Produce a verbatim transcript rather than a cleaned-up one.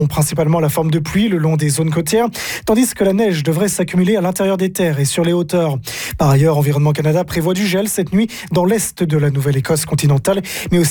ont principalement la forme de pluie le long des zones côtières, tandis que la neige devrait s'accumuler à l'intérieur des terres et sur les hauteurs. Par ailleurs, Environnement Canada prévoit du gel cette nuit dans l'est de la Nouvelle-Écosse continentale, mais aussi